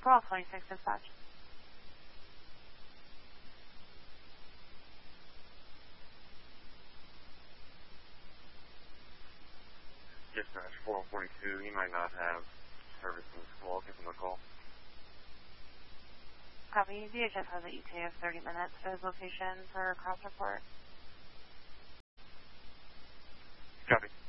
Pearl 26 dispatch. Dispatch 442, you might not have service in the school. I'll give them a call. Copy. DHS has an ETA of 30 minutes for his location for cross report. Copy.